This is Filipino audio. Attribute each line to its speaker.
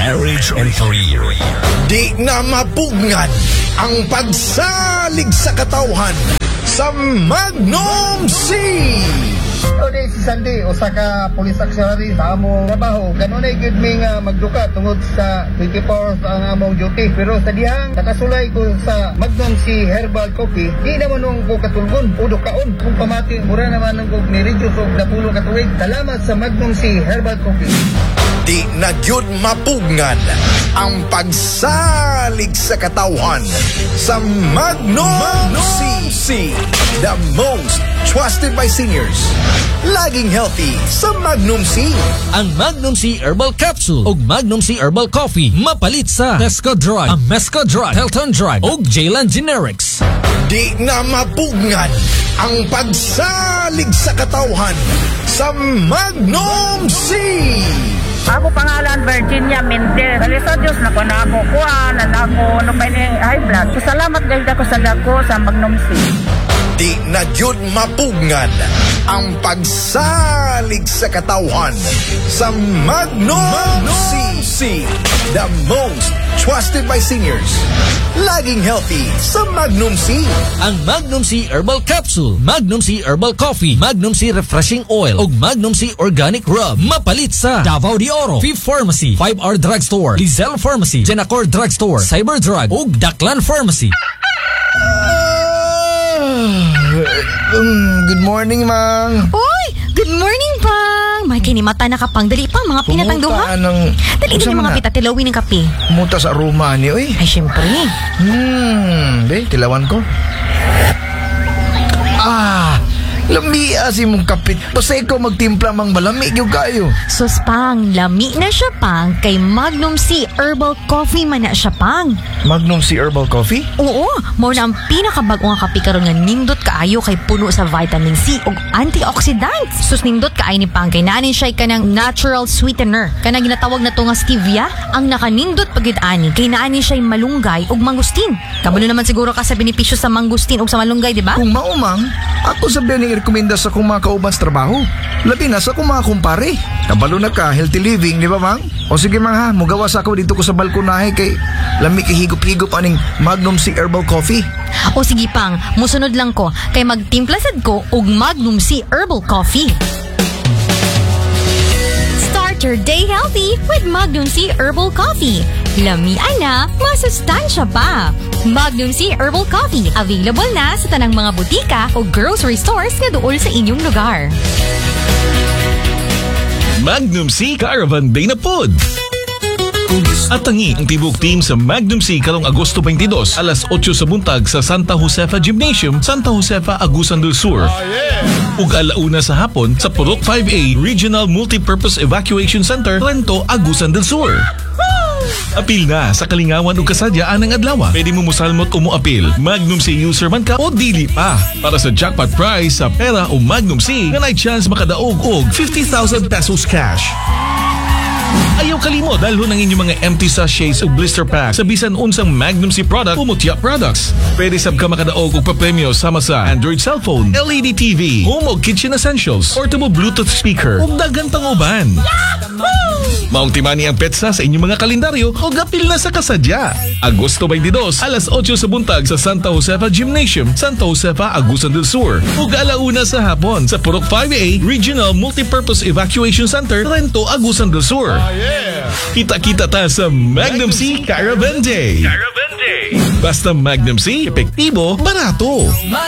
Speaker 1: marriage and career.
Speaker 2: Di na mapugnan ang pagsalig sa katawhan sa Magnum C.
Speaker 3: Today si Sandy, usa ka police auxiliary sa among trabaho. Ganun ay good me nga magduka tungod sa 24 hours ang among duty. Pero sa dihang nakasulay ko sa Magnum C Herbal Coffee, di naman nung ko katulgon o dukaon. Kung pamati, mura naman nung ko ni-reduce o napulo katuwig. Salamat sa Magnum C Herbal Coffee.
Speaker 2: Di na gyud mapugnan ang pagsalig sa katawhan sa Magnum C. The most trusted by seniors. Laging healthy sa Magnum C.
Speaker 4: Ang Magnum C Herbal Capsule o Magnum C Herbal Coffee mapalit sa Tesco Drive, Amesco Drive, Telton Drive o Jayland Generics.
Speaker 2: Di na mapugnan ang pagsalig sa katawhan sa Magnum C.
Speaker 5: Ako pangalan Virginia Mendez. Dali sa Diyos na ko na ako kuha, na ako no pa high blood. So, salamat guys ako sa dako sa Magnum C.
Speaker 2: Di na gyud mapugnan ang pagsalig sa katawhan sa Magnum C. The most trusted by seniors. Laging healthy sa Magnum C.
Speaker 4: Ang Magnum C Herbal Capsule, Magnum C Herbal Coffee, Magnum C Refreshing Oil o Magnum C Organic Rub mapalit sa Davao de Oro, Fifth Pharmacy, 5R Drugstore, Lizelle Pharmacy, Genacor Drugstore, Cyber Drug o Daklan Pharmacy.
Speaker 3: Good morning, Mang.
Speaker 6: Uy! Good morning, Pang! May kinimata na kapang. Dali pa, mga pinatang duha. Dali din yung mga pitatilawin ng kape.
Speaker 3: Muta sa aroma ni, uy.
Speaker 6: Ay, syempre.
Speaker 3: Tilawan ko. Lami si mong kapit. Basta ikaw magtimpla mang malami yung kayo.
Speaker 6: Sus, Pang, lami na siya, Pang. Kay Magnum C Herbal Coffee man na siya, Pang.
Speaker 3: Magnum C Herbal Coffee?
Speaker 6: Oo, mo na ang pinakabago nga kape karon nga nindot kaayo kay puno sa vitamin C ug antioxidants. Sus, nindot kaay ni Pang kay nanin siya kanang natural sweetener. Kanang ginatawag na to nga stevia, ang nakanindot pagid ani kay naani siya malunggay ug mangustin. Kabalo naman siguro ka sa benepisyo sa mangustin ug sa malunggay, di ba?
Speaker 3: Kung maumang, ako sabihan ni rekomenda sa kong mga kauban sa trabaho. Labi na sa kong mga kumpare. Kabalo na ka, healthy living, di ba, Mang? O sige, Mang, ha, mugawas ako dito ko sa balkonahe kay lami higop-higop aning Magnum C Herbal Coffee.
Speaker 6: O sige, Pang, musunod lang ko kay magtimplasad ko og Magnum C Herbal Coffee. Start your day healthy with Magnum C Herbal Coffee. Lamian na, masustansya pa. Magnum C Herbal Coffee. Available na sa tanang mga butika o grocery stores na dool sa inyong lugar.
Speaker 1: Magnum C Caravan Day na pod. At tangi ang tibok team sa Magnum C karong Agosto 22, alas 8 sa buntag sa Santa Josefa Gymnasium, Santa Josefa, Agusan del Sur. Ug alauna sa hapon sa Purok 5A Regional Multipurpose Evacuation Center, Rento, Agusan del Sur. Apil na sa kalingawan o kasadya anang adlaw. Pwede mo musalmot o muapil. Magnum C user man ka o dili pa. Para sa jackpot prize sa pera o Magnum C, nga chance makadaog og 50,000 pesos cash. Ayaw kalimo dahil ng inyong mga empty sachets o blister packs sa bisan unsang Magnum C product o Mutya products. Pwede sab ka makadaog og papremyo sama sa Android cellphone, LED TV, home o kitchen essentials, portable Bluetooth speaker o daghang pang uban. Maong timani ang petsa sa inyong mga kalendaryo o gapil na sa kasadya. Agosto 22, alas 8 sa buntag sa Santa Josefa Gymnasium, Santa Josefa, Agusan del Sur. Ug alauna sa hapon sa Purok 5A Regional Multipurpose Evacuation Center, Rento, Agusan del Sur. Kita-kita ta sa Magnum C Caravan Day. Basta Magnum C, epektibo, barato.